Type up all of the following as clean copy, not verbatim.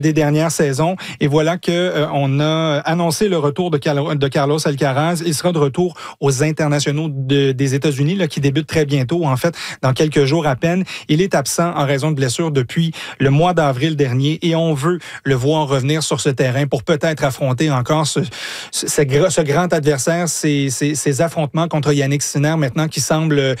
des dernières saisons. Et voilà que on a annoncé le retour de Carlos Alcaraz. Il sera de retour aux internationaux des États-Unis là, qui débutent très bientôt, en fait, dans quelques jours à peine. Il est absent en raison de blessure depuis le mois d'avril dernier et on veut le voir revenir sur ce terrain pour peut-être affronter encore ce grand adversaire, ces affrontements contre Yannick Sinner maintenant qui semble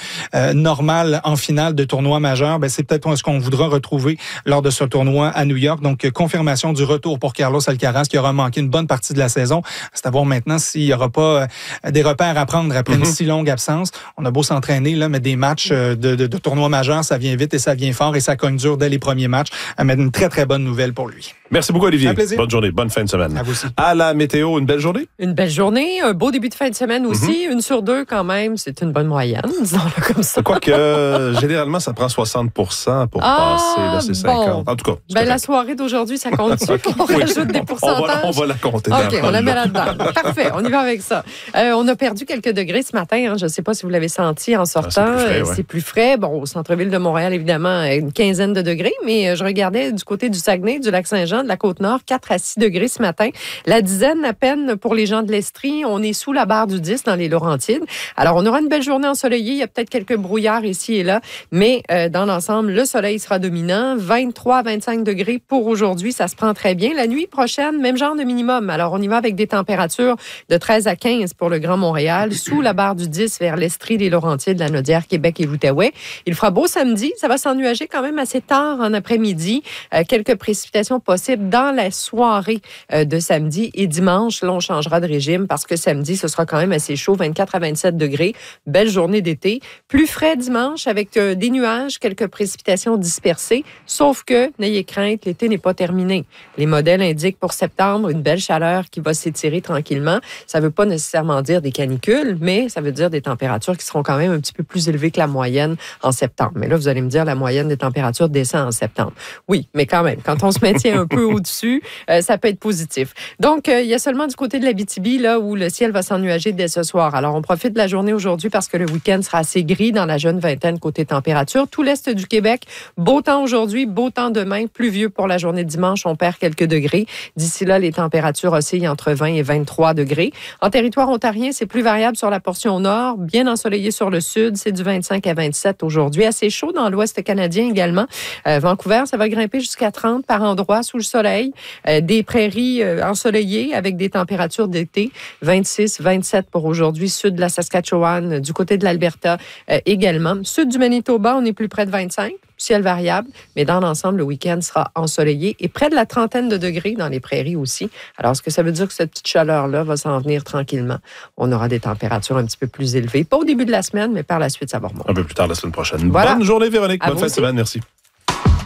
normal en finale de tournoi majeur. Ben, c'est peut-être ce qu'on voudra retrouver lors de ce tournoi à New York. Donc, confirmation du retour pour Carlos Alcaraz qui aura manqué une bonne partie de la saison. C'est à voir maintenant s'il n'y aura pas des repères à prendre après une si longue absence. On a beau s'entraîner, là, mais des matchs de tournoi majeur, ça vient vite et ça vient fort et ça cogne dur dès les premiers matchs. Mais une très, très bonne nouvelle pour lui. Merci beaucoup, Olivier. Un plaisir. Bonne journée, bonne fin de semaine. À vous aussi. À la météo, une belle journée? Une belle journée, un beau début de fin de semaine aussi. 1 sur 2 quand même, c'est une bonne moyenne, disons-le comme ça. Quoique, généralement, ça prend 60% pour passer. Là, c'est 50. En tout cas, ben, la soirée d'aujourd'hui, ça compte-tu qu'on rajoute des pourcentages? On va la compter. OK, on la met là-dedans. Parfait, on y va avec ça. On a perdu quelques degrés ce matin. Hein. Je ne sais pas si vous l'avez senti en sortant. C'est plus frais. Bon, au centre-ville de Montréal, évidemment, une quinzaine de degrés. Mais je regardais du côté du Saguenay, du Lac-Saint-Jean, de la Côte-Nord, 4 à 6 degrés ce matin. La dizaine à peine pour les gens de l'Estrie. On est sous la barre du 10 dans les Laurentides. Alors, on aura une belle journée ensoleillée. Il y a peut-être quelques brouillards ici et là. Mais dans l'ensemble, le soleil sera dominant. 23 à 25 degrés pour aujourd'hui. Ça se prend très bien. La nuit prochaine, même genre de minimum. Alors, on y va avec des températures de 13 à 15 pour le Grand Montréal, sous la barre du 10 vers l'Estrie, les Laurentides, la Naudière, Québec et l'Outaouais. Il fera beau samedi. Ça va s'ennuager quand même assez tard en après-midi. Quelques précipitations possibles dans la soirée de samedi et dimanche. Là, on changera de régime parce que samedi, ce sera quand même assez chaud, 24 à 27 degrés. Belle journée d'été. Plus frais dimanche avec des nuages, quelques précipitations dispersées. Sauf que, n'ayez crainte, l'été n'est pas terminé. Les modèles indiquent pour septembre une belle chaleur qui va s'étirer tranquillement. Ça ne veut pas nécessairement dire des canicules, mais ça veut dire des températures qui seront quand même un petit peu plus élevées que la moyenne en septembre. Mais là, vous allez me dire, la moyenne des températures descend en septembre. Oui, mais quand même, quand on se maintient un peu au-dessus, ça peut être positif. Donc, il y a seulement du côté de l'Abitibi, là, où le ciel va s'ennuager dès ce soir. Alors, on profite de la journée aujourd'hui parce que le week-end sera assez gris dans la jeune vingtaine côté température. Tout l'est du Québec, beau temps aujourd'hui, beau temps demain, pluvieux pour la journée de dimanche, on perd quelques degrés. D'ici là, les températures oscillent entre 20 et 23 degrés. En territoire ontarien, c'est plus variable sur la portion nord, bien ensoleillé sur le sud, c'est du 25 à 27 aujourd'hui. Assez chaud dans l'ouest canadien également. Vancouver, ça va grimper jusqu'à 30 par endroit sous le soleil. Des prairies ensoleillées avec des températures d'été, 26, 27 pour aujourd'hui. Sud de la Saskatchewan, du côté de l'Alberta également. Sud du Manitoba, on est plus près de 25. Ciel variable, mais dans l'ensemble, le week-end sera ensoleillé et près de la trentaine de degrés dans les prairies aussi. Alors, est-ce que ça veut dire que cette petite chaleur-là va s'en venir tranquillement? On aura des températures un petit peu plus élevées, pas au début de la semaine, mais par la suite, ça va remonter. Un peu plus tard la semaine prochaine. Voilà. Bonne journée, Véronique. À Bonne fin de semaine. Merci.